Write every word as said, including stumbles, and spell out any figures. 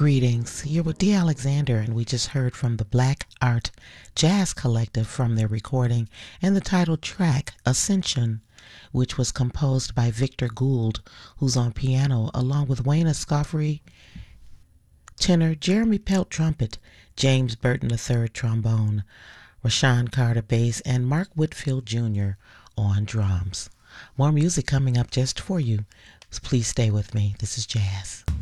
Greetings. Here with D. Alexander, and we just heard from the Black Art Jazz Collective from their recording and the title track, Ascension, which was composed by Victor Gould, who's on piano, along with Wayne Escoffery, tenor, Jeremy Pelt, trumpet, James Burton the third, trombone, Rashawn Carter, bass, and Mark Whitfield Junior on drums. More music coming up just for you. Please stay with me. This is Jazz.